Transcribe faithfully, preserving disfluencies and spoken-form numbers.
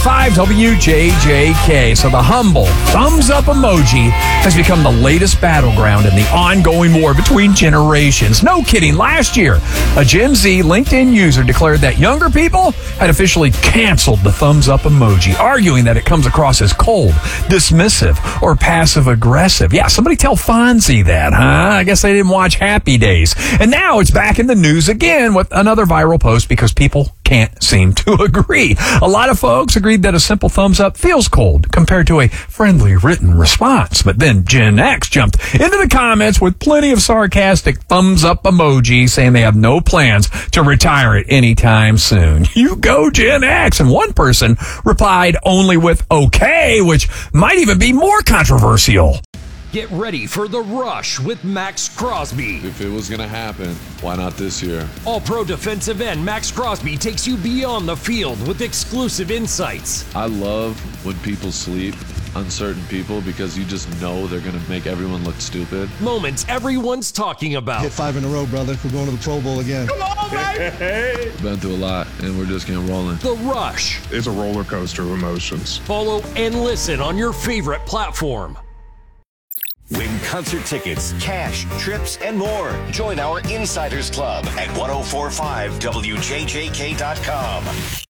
five W J J K. So the humble thumbs up emoji has become the latest battleground in the ongoing war between generations. No kidding. Last year, a Gen Z LinkedIn user declared that younger people had officially canceled the thumbs up emoji, arguing that it comes across as cold, dismissive, or passive-aggressive. Yeah, somebody tell Fonzie that, huh? I guess they didn't watch Happy Days. And now it's back in the news again with another viral post because people can't seem to agree. A lot of folks agreed that a simple thumbs up feels cold compared to a friendly written response. But then Gen X jumped into the comments with plenty of sarcastic thumbs up emojis saying they have no plans to retire it anytime soon. You go, Gen X. And one person replied only with okay, which might even be more controversial. Get ready for The Rush with Max Crosby. If it was going to happen, why not this year? All-pro defensive end Max Crosby takes you beyond the field with exclusive insights. I love when people sleep on certain people because you just know they're going to make everyone look stupid. Moments everyone's talking about. Hit five in a row, brother. We're going to the Pro Bowl again. Come on, baby! Been through a lot, and we're just getting rolling. The Rush. It's a roller coaster of emotions. Follow and listen on your favorite platform. Win concert tickets, cash, trips, and more. Join our Insiders Club at ten forty-five W J J K dot com.